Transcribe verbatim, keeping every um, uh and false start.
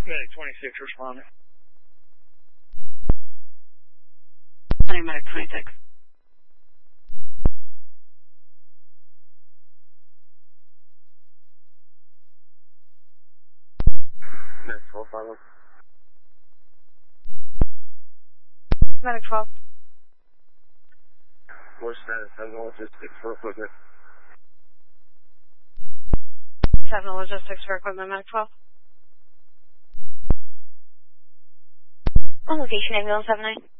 Medic twenty-six responding. Honey, Medic twenty-six. Medic twelve, follow. Medic twelve. What's status? Sentinel Logistics for equipment. Sentinel Logistics for equipment, Medic twelve. On location, ambulance seven nine.